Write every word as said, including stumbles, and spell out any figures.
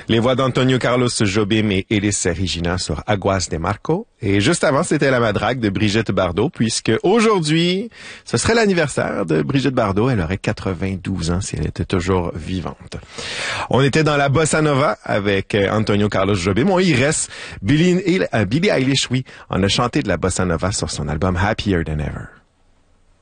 Les voix d'Antonio Carlos Jobim et Elis Regina sur Aguas de Marco. Et juste avant, c'était La Madrague de Brigitte Bardot, puisque aujourd'hui, ce serait l'anniversaire de Brigitte Bardot. Elle aurait quatre-vingt-douze ans si elle était toujours vivante. On était dans la bossa nova avec Antonio Carlos Jobim. Bon, il reste Billie, euh, Billie Eilish, oui, on a chanté de la bossa nova sur son album Happier Than Ever.